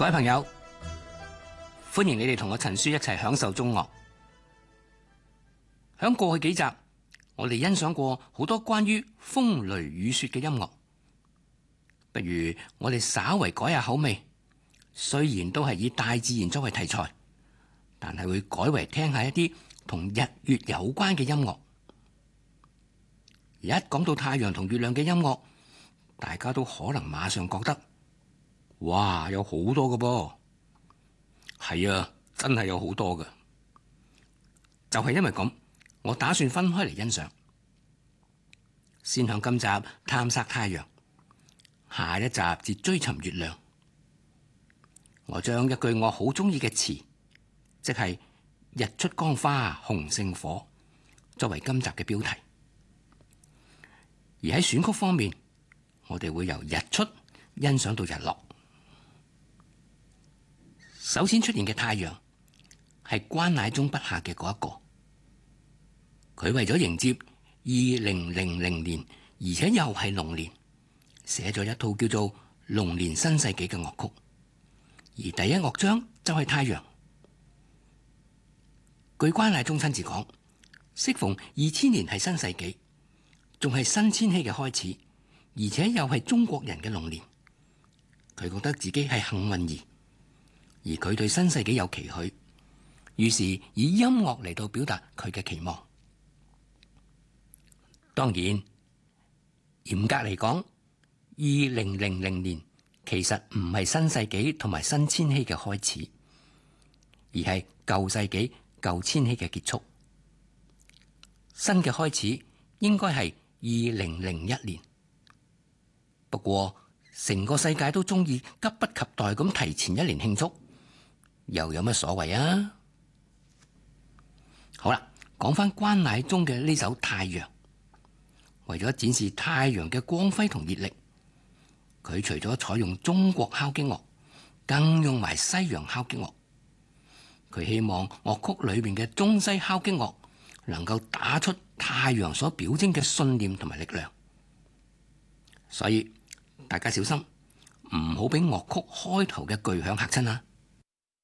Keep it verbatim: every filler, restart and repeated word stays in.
各位朋友，歡迎你哋同我陳書一齊享受中樂。響過去幾集，我哋欣賞過好多關於風雷雨雪嘅音樂。不如我哋稍為改下口味，雖然都係以大自然作為題材，但係會改為聽下一啲同日月有關嘅音樂。而一講到太陽同月亮嘅音樂，大家都可能馬上覺得，哇，有好多㗎噃。係啊，真係有好多㗎。就係因為咁，我打算分開嚟欣賞。先向今集探索太陽，下一集至追尋月亮。我將一句我好中意嘅詞，即係日出江花紅勝火，作為今集嘅標題。而喺選曲方面，我哋會由日出欣賞到日落。首先出現嘅太陽係關乃忠筆下嘅嗰一個，佢為咗迎接二零零零年，而且又係龍年，寫咗一套叫做《龍年新世紀》嘅樂曲，而第一樂章就係太陽。據關乃忠親自講，適逢二千年係新世紀，仲係新千禧嘅開始，而且又係中國人嘅龍年，佢覺得自己係幸運兒。而佢對新世紀有期許，於是以音樂嚟到表達佢嘅期望。當然，嚴格嚟講，二零零零年其實唔係新世紀同埋新千禧嘅開始，而係舊世紀舊千禧嘅結束。新嘅開始應該係二零零一年。不過，成個世界都中意急不及待咁提前一年慶祝，又有乜所謂啊？好啦，講翻關乃忠嘅呢首《太陽》，為咗展示太陽嘅光輝同熱力，佢除咗採用中國敲擊樂，更用埋西洋敲擊樂。佢希望樂曲裏面嘅中西敲擊樂能夠打出太陽所表徵嘅信念同埋力量。所以大家小心，唔好俾樂曲開頭嘅巨響嚇親啊！